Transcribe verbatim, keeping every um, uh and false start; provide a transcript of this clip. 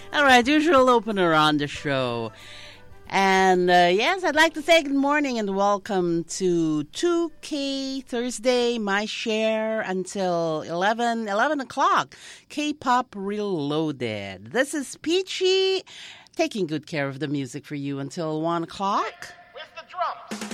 All right, usual opener on the show. And uh, yes, I'd like to say good morning and welcome to two K Thursday, my share until eleven, eleven o'clock, K-Pop Reloaded. This is Peachy taking good care of the music for you until one o'clock. With the drums.